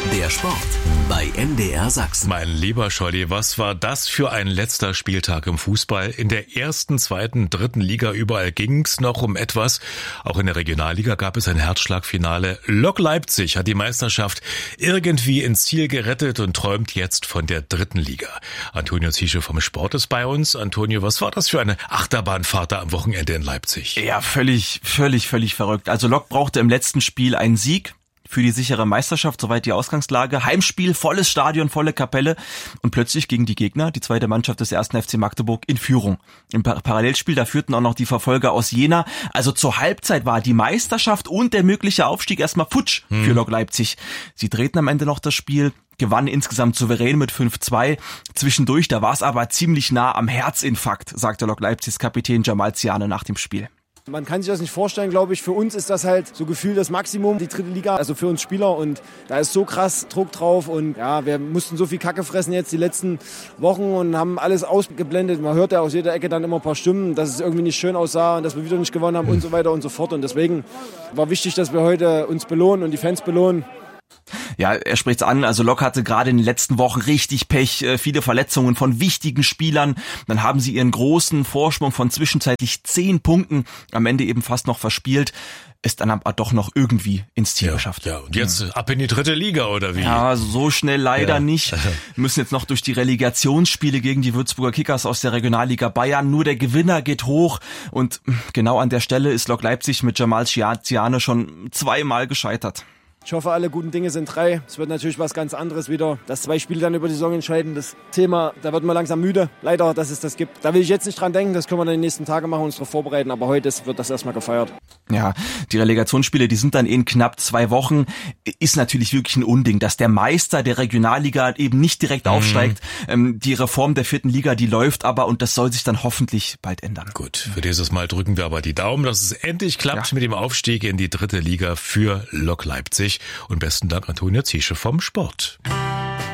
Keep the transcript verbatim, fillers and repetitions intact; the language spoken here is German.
Der Sport bei M D R Sachsen. Mein lieber Scholli, was war das für ein letzter Spieltag im Fußball? In der ersten, zweiten, dritten Liga überall ging's noch um etwas. Auch in der Regionalliga gab es ein Herzschlagfinale. Lok Leipzig hat die Meisterschaft irgendwie ins Ziel gerettet und träumt jetzt von der dritten Liga. Antonio Ziesche vom Sport ist bei uns. Antonio, was war das für eine Achterbahnfahrt da am Wochenende in Leipzig? Ja, völlig, völlig, völlig verrückt. Also Lok brauchte im letzten Spiel einen Sieg für die sichere Meisterschaft, soweit die Ausgangslage. Heimspiel, volles Stadion, volle Kapelle und plötzlich gegen die Gegner, die zweite Mannschaft des ersten F C Magdeburg, in Führung. Im Parallelspiel, da führten auch noch die Verfolger aus Jena. Also zur Halbzeit war die Meisterschaft und der mögliche Aufstieg erstmal futsch hm. für Lok Leipzig. Sie drehten am Ende noch das Spiel, gewann insgesamt souverän mit fünf zwei. Zwischendurch, da war es aber ziemlich nah am Herzinfarkt, sagte Lok Leipzigs Kapitän Jamal Ziane nach dem Spiel. Man kann sich das nicht vorstellen, glaube ich. Für uns ist das halt so gefühlt das Maximum, die dritte Liga, also für uns Spieler. Und da ist so krass Druck drauf. Und ja, wir mussten so viel Kacke fressen jetzt die letzten Wochen und haben alles ausgeblendet. Man hört ja aus jeder Ecke dann immer ein paar Stimmen, dass es irgendwie nicht schön aussah und dass wir wieder nicht gewonnen haben und so weiter und so fort. Und deswegen war wichtig, dass wir heute uns belohnen und die Fans belohnen. Ja, er spricht's an, also Lok hatte gerade in den letzten Wochen richtig Pech, viele Verletzungen von wichtigen Spielern. Dann haben sie ihren großen Vorsprung von zwischenzeitlich zehn Punkten am Ende eben fast noch verspielt. Ist dann aber doch noch irgendwie ins Ziel ja, geschafft. Ja, und jetzt ja. ab in die dritte Liga, oder wie? Ja, so schnell leider ja. nicht. Wir müssen jetzt noch durch die Relegationsspiele gegen die Würzburger Kickers aus der Regionalliga Bayern. Nur der Gewinner geht hoch. Und genau an der Stelle ist Lok Leipzig mit Jamal Ziane schon zweimal gescheitert. Ich hoffe, alle guten Dinge sind drei. Es wird natürlich was ganz anderes wieder, dass zwei Spiele dann über die Saison entscheiden. Das Thema, da wird man langsam müde. Leider, dass es das gibt. Da will ich jetzt nicht dran denken. Das können wir dann die nächsten Tage machen und uns darauf vorbereiten. Aber heute wird das erstmal gefeiert. Ja, die Relegationsspiele, die sind dann in knapp zwei Wochen. Ist natürlich wirklich ein Unding, dass der Meister der Regionalliga eben nicht direkt mhm. aufsteigt. Die Reform der vierten Liga, die läuft aber und das soll sich dann hoffentlich bald ändern. Gut, für dieses Mal drücken wir aber die Daumen, dass es endlich klappt ja. mit dem Aufstieg in die dritte Liga für Lok Leipzig. Und besten Dank, Antonio Ziesche vom Sport.